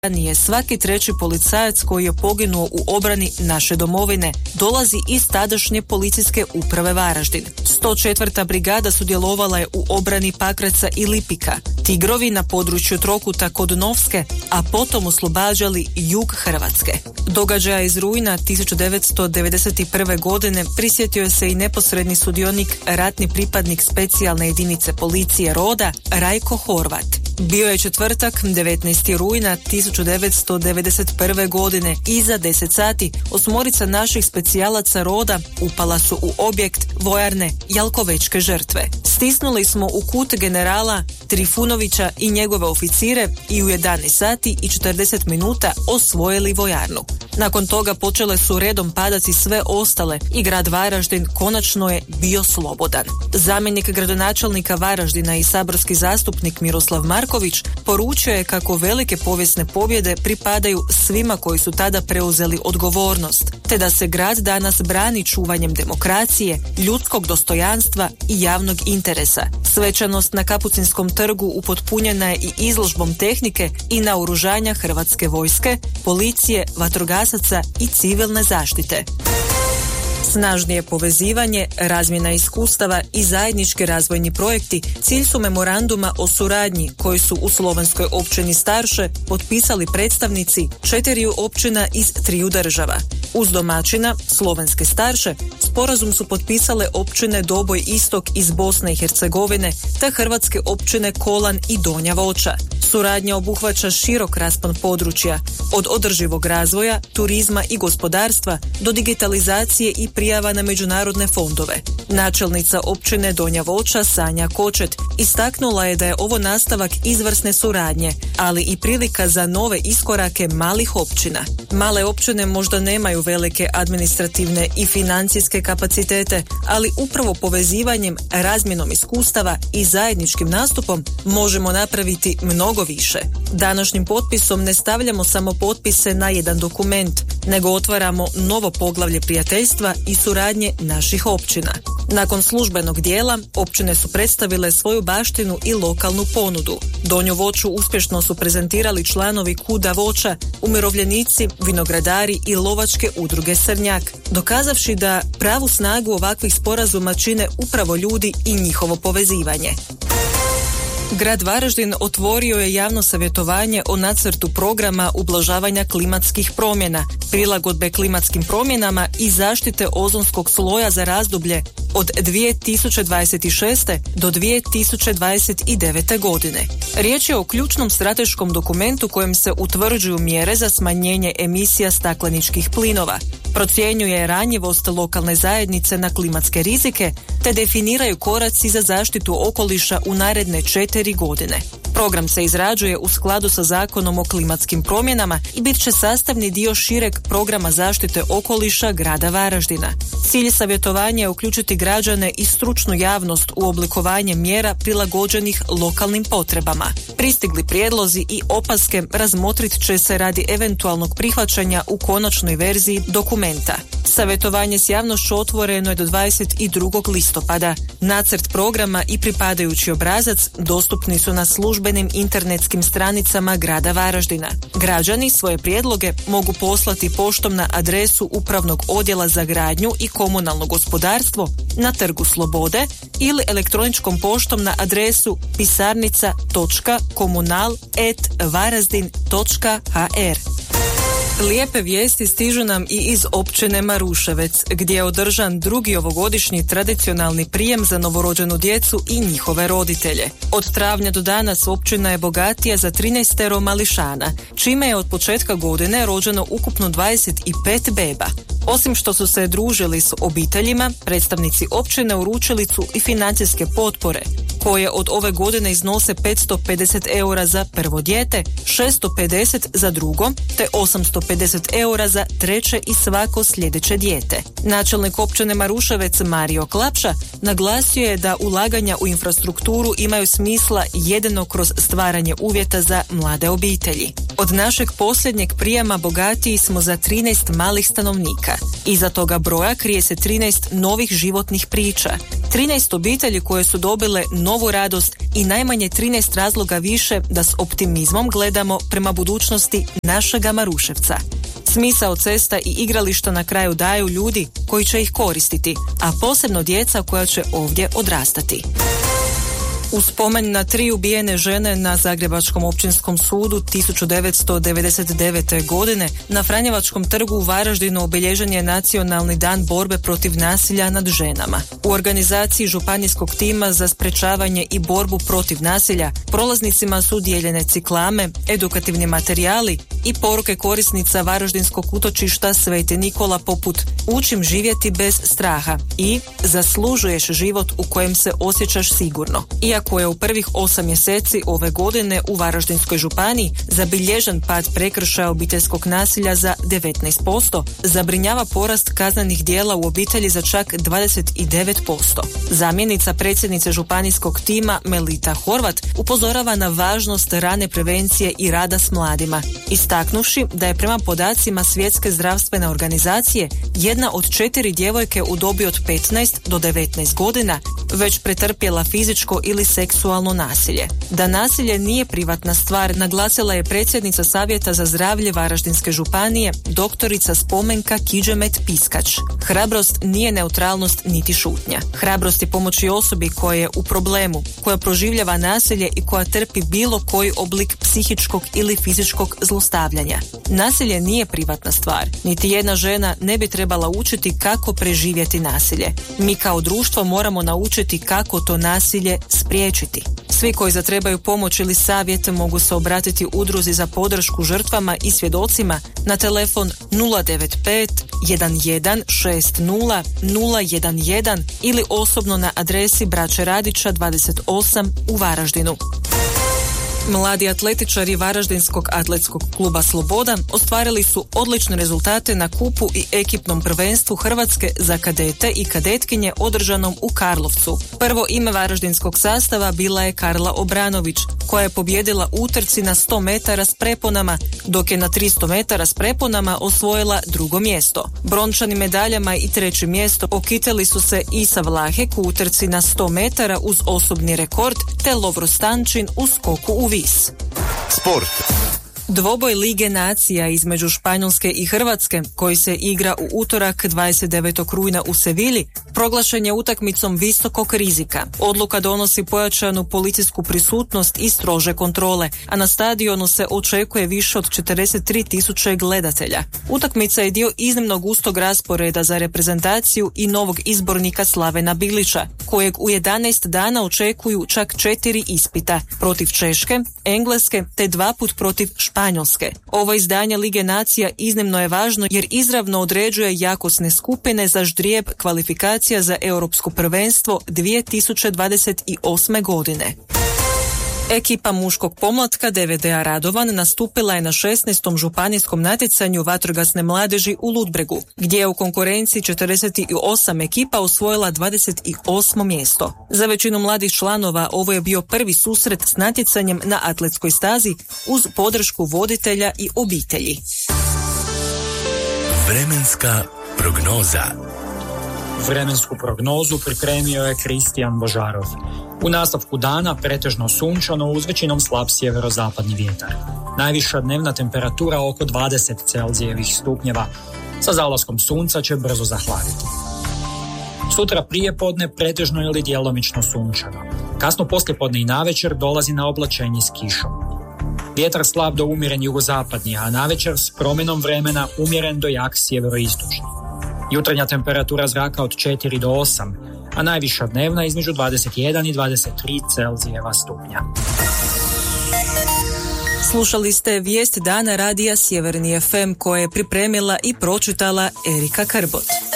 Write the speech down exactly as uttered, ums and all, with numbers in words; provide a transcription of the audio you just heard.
nije svaki treći policajac koji je poginuo u obrani naše domovine dolazi iz tadašnje policijske uprave Varaždin. sto četvrta brigada sudjelovala je u obrani Pakraca i Lipika, Tigrovi na području Trokuta kod Novske, a potom oslobađali jug Hrvatske. Događaja iz rujna tisuću devetsto devedeset prve. godine prisjetio se i neposredni sudionik, ratni pripadnik specijalne jedinice policije Roda, Rajko Horvat. Bio je četvrtak, devetnaestog rujna tisuću devetsto devedeset prve. godine. Iza deset sati osmorica naših specijalaca Roda upala su u objekt vojarne Jalkovečke žrtve. Stisnuli smo u kut generala Trifunovića i njegove oficire i u jedanaest sati i četrdeset minuta osvojili vojarnu. Nakon toga počele su redom padati sve ostale i grad Varaždin konačno je bio slobodan. Zamjenik gradonačelnika Varaždina i saborski zastupnik Miroslav Marković poručio je kako velike povijesne pobjede pripadaju svima koji su tada preuzeli odgovornost, te da se grad danas brani čuvanjem demokracije, ljudskog dostojanstva i javnog interesa. Svečanost na Kapucinskom trgu upotpunjena je i izložbom tehnike i naoružanja Hrvatske vojske, policije, vatrogasaca i civilne zaštite. Snažnije povezivanje, razmjena iskustava i zajednički razvojni projekti cilj su memoranduma o suradnji koji su u slovenskoj općini Starše potpisali predstavnici četiriju općina iz triju država. Uz domaćina, slovenske Starše, sporazum su potpisale općine Doboj Istok iz Bosne i Hercegovine te hrvatske općine Kolan i Donja Voća. Suradnja obuhvaća širok raspon područja, od održivog razvoja, turizma i gospodarstva do digitalizacije i prijava na međunarodne fondove. Načelnica općine Donja Voća Sanja Kočet istaknula je da je ovo nastavak izvrsne suradnje, ali i prilika za nove iskorake malih općina. Male općine možda nemaju velike administrativne i financijske kapacitete, ali upravo povezivanjem, razmjenom iskustava i zajedničkim nastupom možemo napraviti mnogo više. Današnjim potpisom ne stavljamo samo potpise na jedan dokument, nego otvaramo novo poglavlje prijateljstva i suradnje naših općina. Nakon službenog dijela, općine su predstavile svoju baštinu i lokalnu ponudu. Donju Voću uspješno su prezentirali članovi Kuda Voća, umirovljenici, vinogradari i lovačke udruge Srnjak, dokazavši da pravu snagu ovakvih sporazuma čine upravo ljudi i njihovo povezivanje. Grad Varaždin otvorio je javno savjetovanje o nacrtu programa ublažavanja klimatskih promjena, prilagodbe klimatskim promjenama i zaštite ozonskog sloja za razdoblje od dvije tisuće dvadeset šeste. do dvije tisuće dvadeset devete. godine. Riječ je o ključnom strateškom dokumentu kojem se utvrđuju mjere za smanjenje emisija stakleničkih plinova, procjenjuje ranjivost lokalne zajednice na klimatske rizike te definiraju koraci za zaštitu okoliša u naredne četiri godine. Program se izrađuje u skladu sa Zakonom o klimatskim promjenama i bit će sastavni dio šireg programa zaštite okoliša grada Varaždina. Cilj savjetovanja je uključiti građane i stručnu javnost u oblikovanje mjera prilagođenih lokalnim potrebama. Pristigli prijedlozi i opaske razmotrit će se radi eventualnog prihvaćanja u konačnoj verziji dokumenta. Savjetovanje s javnošću otvoreno je do dvadeset drugog listopada. Nacrt programa i pripadajući obrazac dostupni su na službenim internetskim stranicama grada Varaždina. Građani svoje prijedloge mogu poslati poštom na adresu Upravnog odjela za gradnju i komunalno gospodarstvo na Trgu Slobode ili elektroničkom poštom na adresu pisarnica točka komunal at varazdin točka ha er. Lijepe vijesti stižu nam i iz općine Maruševec, gdje je održan drugi ovogodišnji tradicionalni prijem za novorođenu djecu i njihove roditelje. Od travnja do danas općina je bogatija za trinaestero mališana, čime je od početka godine rođeno ukupno dvadeset pet beba. Osim što su se družili s obiteljima, predstavnici općine uručili su i financijske potpore, koje od ove godine iznose petsto pedeset eura za prvo dijete, šesto pedeset za drugo, te osamsto pedeset eura za treće i svako sljedeće dijete. Načelnik općine Maruševec Mario Klapša naglasio je da ulaganja u infrastrukturu imaju smisla jedino kroz stvaranje uvjeta za mlade obitelji. Od našeg posljednjeg prijema bogatiji smo za trinaest malih stanovnika. Iza toga broja krije se trinaest novih životnih priča, trinaest obitelji koje su dobile novu radost i najmanje trinaest razloga više da s optimizmom gledamo prema budućnosti našega Maruševca. Smisao cesta i igrališta na kraju daju ljudi koji će ih koristiti, a posebno djeca koja će ovdje odrastati. U spomen na tri ubijene žene na Zagrebačkom općinskom sudu tisuću devetsto devedeset devete. godine na Franjevačkom trgu u Varaždinu obilježen je Nacionalni dan borbe protiv nasilja nad ženama. U organizaciji županijskog tima za sprečavanje i borbu protiv nasilja prolaznicima su dijeljene ciklame, edukativni materijali i poruke korisnica Varaždinskog utočišta Sveti Nikola poput "Učim živjeti bez straha" i "Zaslužuješ život u kojem se osjećaš sigurno". Iako je u prvih osam mjeseci ove godine u Varaždinskoj županiji zabilježen pad prekršaja obiteljskog nasilja za devetnaest posto, zabrinjava porast kaznenih djela u obitelji za čak dvadeset devet posto. Zamjenica predsjednice županijskog tima Melita Horvat upozorava na važnost rane prevencije i rada s mladima, istaknuvši da je prema podacima Svjetske zdravstvene organizacije jedna od četiri djevojke u dobi od petnaest do devetnaest godina već pretrpjela fizičko ili seksualno nasilje. Da nasilje nije privatna stvar, naglasila je predsjednica Savjeta za zdravlje Varaždinske županije, doktorica Spomenka Kiđemet-Piskač. Hrabrost nije neutralnost niti šutnja. Hrabrost je pomoći osobi koja je u problemu, koja proživljava nasilje i koja trpi bilo koji oblik psihičkog ili fizičkog zlostavljanja. Nasilje nije privatna stvar. Niti jedna žena ne bi trebala učiti kako preživjeti nasilje. Mi kao društvo moramo naučiti kako to nasilje spriječiti. Svi koji zatrebaju pomoć ili savjet mogu se obratiti udruzi za podršku žrtvama i svjedocima na telefon nula devet pet jedan jedan šest nula nula jedan jedan ili osobno na adresi Braće Radića dvadeset osam u Varaždinu. Mladi atletičari Varaždinskog atletskog kluba Sloboda ostvarili su odlične rezultate na kupu i ekipnom prvenstvu Hrvatske za kadete i kadetkinje održanom u Karlovcu. Prvo ime varaždinskog sastava bila je Karla Obranović, koja je pobijedila u utrci na sto metara s preponama, dok je na tristo metara s preponama osvojila drugo mjesto. Brončanim medaljama i treće mjesto okitili su se Isa Vlahek u utrci na sto metara uz osobni rekord, te Lovro Stančin u skoku u vis. Sport. Dvoboj Lige nacija između Španjolske i Hrvatske, koji se igra u utorak dvadeset devetog rujna u Sevilji, proglašen je utakmicom visokog rizika. Odluka donosi pojačanu policijsku prisutnost i strože kontrole, a na stadionu se očekuje više od četrdeset tri tisuće gledatelja. Utakmica je dio iznimno gustog rasporeda za reprezentaciju i novog izbornika Slavena Bilića, kojeg u jedanaest dana očekuju čak četiri ispita protiv Češke, Engleske te dva put protiv Španjolske. Ovo izdanje Lige nacija iznimno je važno jer izravno određuje jakosne skupine za ždrijeb kvalifikacija za Europsko prvenstvo dvije tisuće dvadeset osme. godine. Ekipa muškog pomlatka D V D-a Radovan nastupila je na šesnaestom županijskom natjecanju vatrogasne mladeži u Ludbregu, gdje je u konkurenciji četrdeset osam ekipa osvojila dvadeset osmo mjesto. Za većinu mladih članova ovo je bio prvi susret s natjecanjem na atletskoj stazi uz podršku voditelja i obitelji. Vremenska prognoza. Vremensku prognozu pripremio je Kristijan Božarov. U nastavku dana pretežno sunčano uz većinom slab sjeverozapadni vjetar. Najviša dnevna temperatura oko dvadeset Celzijevih stupnjeva. Sa zalaskom sunca će brzo zahladiti. Sutra prijepodne pretežno ili djelomično sunčano. Kasno poslijepodne i navečer dolazi na oblačenje s kišom. Vjetar slab do umjeren jugozapadni, a navečer s promjenom vremena umjeren do jak sjeveroistočni. Jutarnja temperatura zraka od četiri do osam, a najviša dnevna između dvadeset jedan i dvadeset tri Celzijeva stupnja. Slušali ste vijest dana radija Sjeverni F M koje je pripremila i pročitala Erika Krbot.